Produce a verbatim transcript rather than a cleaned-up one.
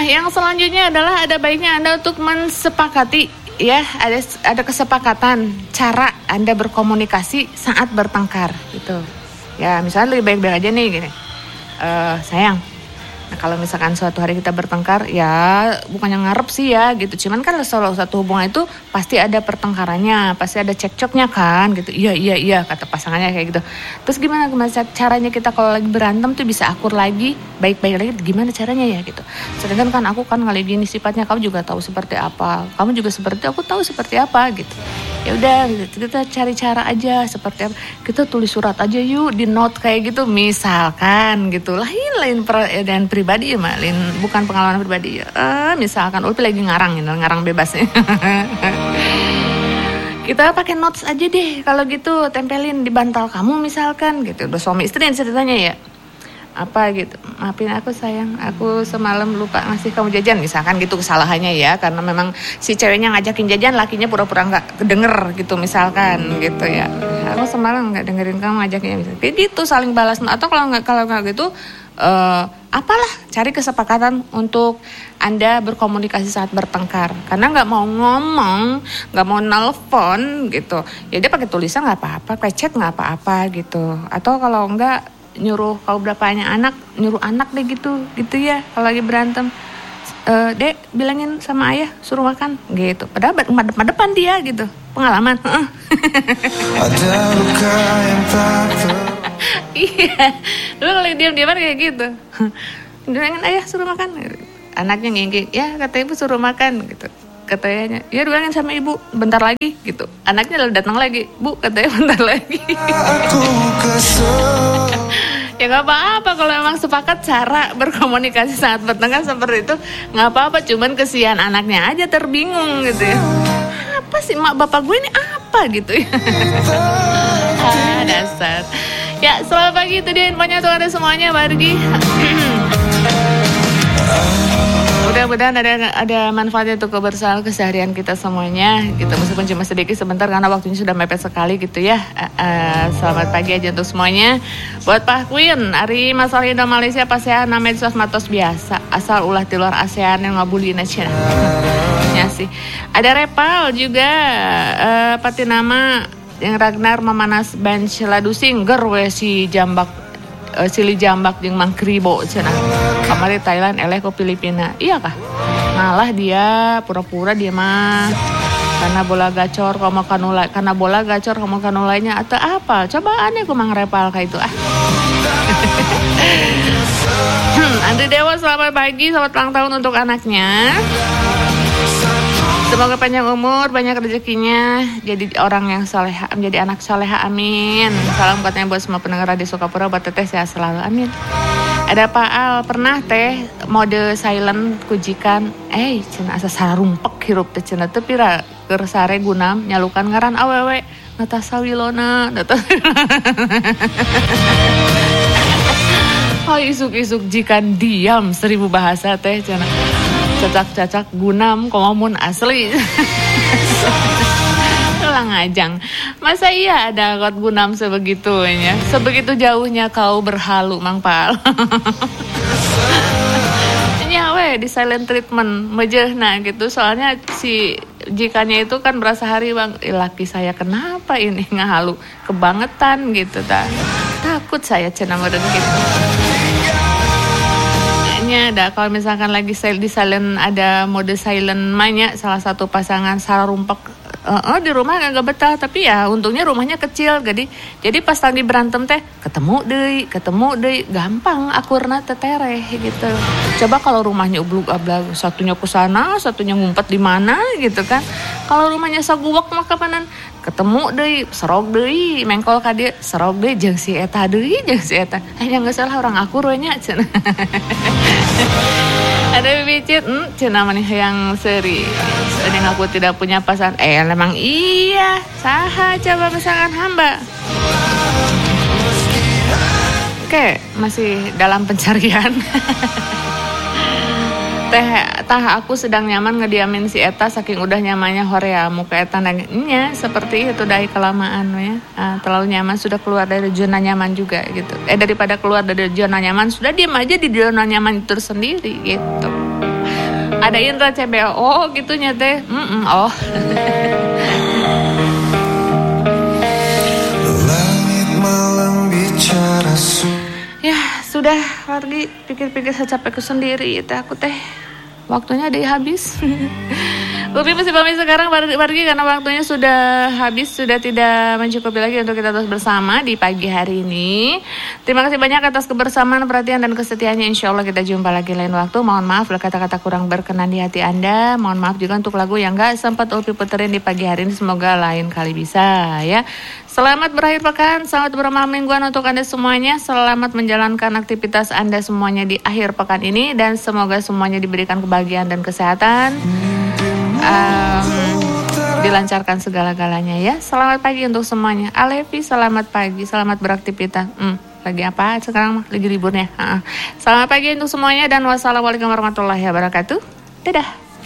yang selanjutnya adalah ada baiknya Anda untuk mensepakati, ya, ada ada kesepakatan cara Anda berkomunikasi saat bertengkar gitu. Ya, misalnya lebih baik-baik aja nih gini. Uh, sayang. Nah, kalau misalkan suatu hari kita bertengkar, ya bukannya ngarep sih ya gitu. Cuman kan selalu satu hubungan itu pasti ada pertengkarannya, pasti ada cekcoknya kan gitu. Iya, iya, iya kata pasangannya kayak gitu. Terus gimana caranya kita kalau lagi berantem tuh bisa akur lagi, baik-baik lagi, gimana caranya ya gitu. Sedangkan kan aku kan kali gini sifatnya, kamu juga tahu seperti apa. Kamu juga seperti aku tahu seperti apa gitu. Ya udah kita cari cara aja seperti apa. Kita tulis surat aja yuk di note kayak gitu misalkan gitu. Lain lain per, dan pribadi ya malin, bukan pengalaman pribadi ya. Uh, misalkan Ulpi lagi ngarang gitu, ngarang bebas nih. Kita pakai notes aja deh kalau gitu, tempelin di bantal kamu misalkan gitu. Udah suami istri ceritanya ya. Apa gitu, maafin aku sayang, aku semalam lupa ngasih kamu jajan misalkan gitu kesalahannya ya, karena memang si ceweknya ngajakin jajan, lakinya pura-pura nggak kedenger gitu misalkan gitu ya, aku semalam nggak dengerin kamu ngajaknya misalkan kayak gitu, saling balas. Atau kalau nggak kalau nggak gitu uh, apalah, cari kesepakatan untuk Anda berkomunikasi saat bertengkar, karena nggak mau ngomong, nggak mau nelfon gitu ya, dia pakai tulisan nggak apa-apa, pakai chat nggak apa-apa gitu. Atau kalau enggak nyuruh, kalau berapanya anak, nyuruh anak deh gitu gitu ya kalau lagi berantem, e, dek bilangin sama ayah suruh makan gitu, padahal madep-madepan dia gitu, pengalaman. Ada luka yang tak iya, lu kalau diam-diaman kayak gitu, bilangin ayah suruh makan, anaknya ngingging, ya kata ibu suruh makan gitu. Katanya, ya bilangin sama ibu bentar lagi gitu. Anaknya lalu datang lagi, bu katanya bentar lagi. Ya nggak apa-apa kalau emang sepakat cara berkomunikasi saat bertengkar seperti itu, nggak apa-apa. Cuman kesian anaknya aja terbingung gitu ya. Apa sih mak bapak gue ini apa gitu ya? Ah, dasar. Ya selamat pagi, itu dia infonya tuh ada semuanya Bargi. Mudah-mudahan ada ada manfaatnya untuk kebersamaan keseharian kita semuanya gitu, meskipun cuma sedikit sebentar karena waktunya sudah mepet sekali gitu ya. Uh, uh, selamat pagi aja untuk semuanya. Buat Pak Queen, Ari masalah Indo Malaysia pasean na medsos matos biasa asal ulah di luar ASEAN yang ngabulin aja. Ya sih. Ada Repal juga, uh, pati nama yang Ragnar memanas bench ladusing gerwe si jambak. Uh, Sili jambak jeung Mang Kribo cenah. Kamari Thailand eleh ke Filipina. Iya kah? Ngalah dia, pura-pura dia mah. Karena bola gacor kamu kanulai, karena bola gacor kamu kanulainya atau apa? Coba aneh ku Mang Repal kayak itu ah. Andri Dewa selamat pagi, selamat ulang tahun untuk anaknya. Semoga panjang umur, banyak rezekinya, jadi orang yang soleha, menjadi anak soleha, amin. Salam katanya buat semua pendengar Radio Sukapura, buat teteh sehat selalu, amin. Ada Pak Al, pernah teh mode silent kujikan, eh cenah asa sarumpek hirup teh cenah teu pira keur sare gunam nyalukan ngaran awewe Natasha Wilona, Natasha. Oh isuk-isuk jikan diam seribu bahasa teh cenah. Cacak-cacak gunam komun asli. Ulang ngajang. Masa iya ada kot gunam sebegitunya? Sebegitu jauhnya kau berhalu Mang Pal. Nyawe di silent treatment mejehna gitu. Soalnya si jikanya itu kan berasa hari bang, eh, laki saya kenapa ini ngahalu kebangetan gitu ta. Takut saya cenah model gitu. Ada kalau misalkan lagi di silent, ada mode silent mainnya salah satu pasangan sarumpek uh, uh, di rumah nggak betah, tapi ya untungnya rumahnya kecil, jadi jadi pas lagi berantem teh ketemu deui ketemu deui gampang akurna tetereh gitu. Coba kalau rumahnya ublug ablag, satunya ke sana satunya ngumpet di mana gitu kan. Kalau rumahnya saguwek mah kapanan ketemu deui serog deui mengkol ka dieu serog deui jeung si eta deui jeung si eta. Eh yang geus salah orang akur we nya cenah. Ada bibicit, hmm, cenah manih yang seri. Dan aku tidak punya pasangan. Eh, memang iya. Saha coba pasangan hamba. Oke, masih dalam pencarian. Teh, tah aku sedang nyaman ngediamin si eta saking udah nyamannya horea muka eta nanya seperti itu dari kelamaan ya. Uh, terlalu nyaman sudah keluar dari zona nyaman juga gitu. Eh daripada keluar dari zona nyaman sudah diam aja di zona nyaman itu sendiri gitu. Ada Indra C B O, oh gitunya teh. Mm-mm, oh. Langit malam bicara. Ya sudah, Wargi, pikir-pikir saya capekku sendiri, teh aku teh. Waktunya udah habis. Upi masih pamit sekarang Wargi karena waktunya sudah habis, sudah tidak mencukupi lagi untuk kita terus bersama di pagi hari ini. Terima kasih banyak atas kebersamaan, perhatian dan kesetiaannya. Insya Allah kita jumpa lagi lain waktu. Mohon maaf kalau kata-kata kurang berkenan di hati Anda. Mohon maaf juga untuk lagu yang gak sempat Upi puterin di pagi hari ini. Semoga lain kali bisa ya. Selamat berakhir pekan, selamat bermalam mingguan untuk Anda semuanya. Selamat menjalankan aktivitas Anda semuanya di akhir pekan ini. Dan semoga semuanya diberikan kebahagiaan dan kesehatan. Um, dilancarkan segala-galanya ya. Selamat pagi untuk semuanya. Alevi, selamat pagi, selamat beraktivitas. Hmm, lagi apa sekarang? Lagi libur ya. Uh-uh. Selamat pagi untuk semuanya dan wassalamualaikum warahmatullahi wabarakatuh. Dadah.